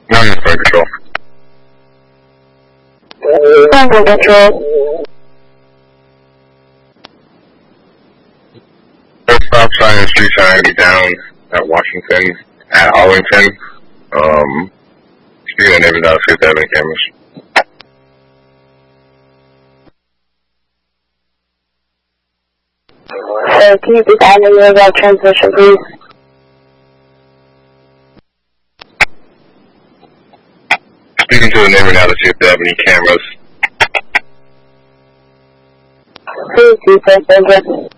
Flight control. Tango control. Stop sign and street sign be down at Washington, at Arlington. Speaking of neighbors, I'll see if they have any cameras. So can you please add me about transmission, please? Speaking to the neighbor now to see if they have any cameras. Please do so, thank you.